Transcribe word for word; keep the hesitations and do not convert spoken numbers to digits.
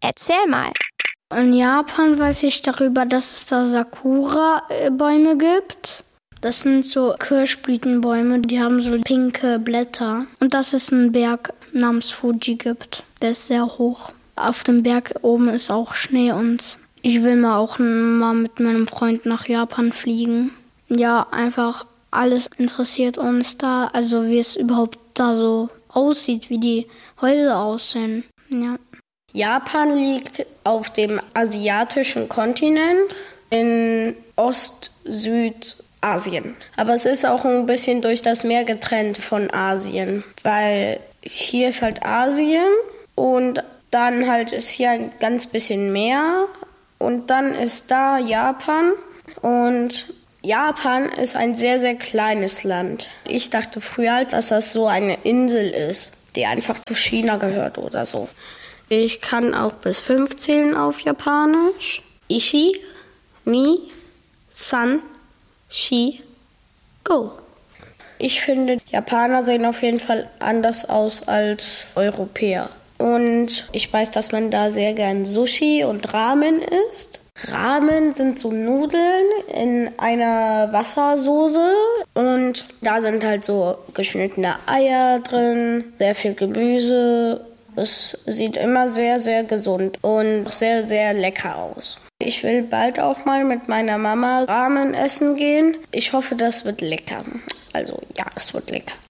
Erzähl mal. In Japan weiß ich darüber, dass es da Sakura-Bäume gibt. Das sind so Kirschblütenbäume, die haben so pinke Blätter. Und dass es einen Berg namens Fuji gibt. Der ist sehr hoch. Auf dem Berg oben ist auch Schnee und ich will mal auch mal mit meinem Freund nach Japan fliegen. Ja, einfach alles interessiert uns da, also wie es überhaupt da so aussieht, wie die Häuser aussehen. Ja. Japan liegt auf dem asiatischen Kontinent in Ost-Süd-Asien. Aber es ist auch ein bisschen durch das Meer getrennt von Asien, weil hier ist halt Asien und dann halt ist hier ein ganz bisschen Meer und dann ist da Japan und Japan ist ein sehr, sehr kleines Land. Ich dachte früher, dass das so eine Insel ist, die einfach zu China gehört oder so. Ich kann auch bis fünf zählen auf Japanisch. Ichi, ni, san, shi, go. Ich finde, Japaner sehen auf jeden Fall anders aus als Europäer. Und ich weiß, dass man da sehr gern Sushi und Ramen isst. Ramen sind so Nudeln in einer Wassersoße und da sind halt so geschnittene Eier drin, sehr viel Gemüse. Es sieht immer sehr, sehr gesund und sehr, sehr lecker aus. Ich will bald auch mal mit meiner Mama Ramen essen gehen. Ich hoffe, das wird lecker. Also ja, es wird lecker.